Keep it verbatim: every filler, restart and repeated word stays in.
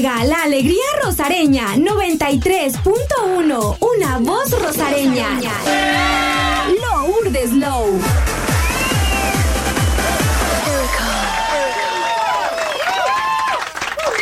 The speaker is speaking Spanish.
Llega la alegría rosareña noventa y tres punto uno, una voz rosareña.